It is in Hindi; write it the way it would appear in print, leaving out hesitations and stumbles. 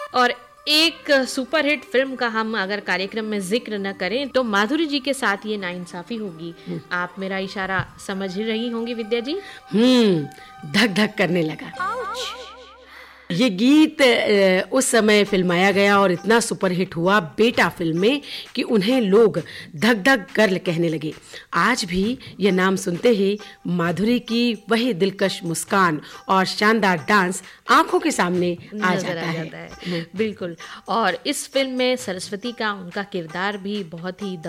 और एक सुपरहिट फिल्म का हम अगर कार्यक्रम में जिक्र न करें तो माधुरी जी के साथ ये नाइंसाफी होगी। आप मेरा इशारा समझ ही रही होंगी विद्या जी। धक धक करने लगा। ये गीत उस समय फिल्माया गया और इतना सुपरहिट हुआ बेटा फिल्म में कि उन्हें लोग धक धक गर्ल कहने लगे। आज भी ये नाम सुनते ही माधुरी की वही दिलकश मुस्कान और शानदार डांस आंखों के सामने आ जाता है। बिल्कुल। और इस फिल्म में सरस्वती का उनका किरदार भी बहुत ही